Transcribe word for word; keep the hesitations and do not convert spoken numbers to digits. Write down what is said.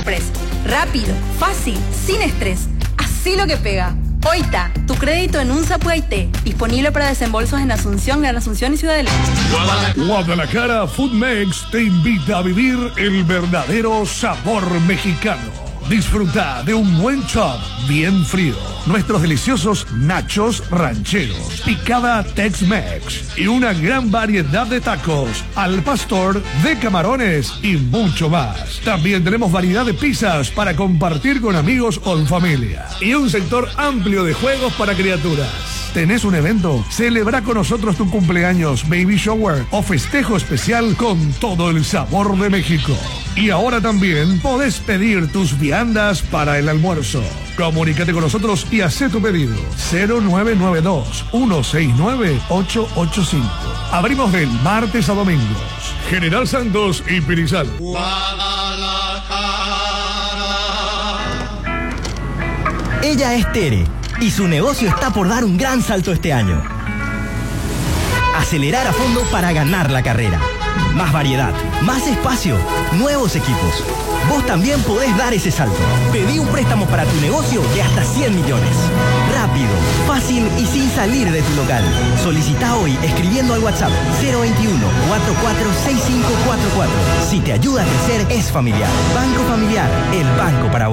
Express. Rápido, fácil, sin estrés. Así lo que pega. Oita, tu crédito en un Zapuaité. Disponible para desembolsos en Asunción, Gran Asunción y Ciudad del Este. Guadalajara Foodmex te invita a vivir el verdadero sabor mexicano. Disfruta de un buen chop bien frío, nuestros deliciosos nachos rancheros, picada Tex-Mex y una gran variedad de tacos al pastor, de camarones y mucho más. También tenemos variedad de pizzas para compartir con amigos o en familia y un sector amplio de juegos para criaturas. ¿Tenés un evento? Celebra con nosotros tu cumpleaños, baby shower o festejo especial con todo el sabor de México. Y ahora también podés pedir tus viandas para el almuerzo. Comunícate con nosotros y haz tu pedido. cero nueve nueve dos, uno seis nueve, ocho ocho cinco. Abrimos del martes a domingos. General Santos y Pirizal. Ella es Tere y su negocio está por dar un gran salto este año. Acelerar a fondo para ganar la carrera. Más variedad, más espacio, nuevos equipos. Vos también podés dar ese salto. Pedí un préstamo para tu negocio de hasta cien millones. Rápido, fácil y sin salir de tu local. Solicita hoy escribiendo al WhatsApp cero veintiuno, cuarenta y cuatro, sesenta y cinco cuarenta y cuatro. Si te ayuda a crecer, es familiar. Banco Familiar, el banco para vos.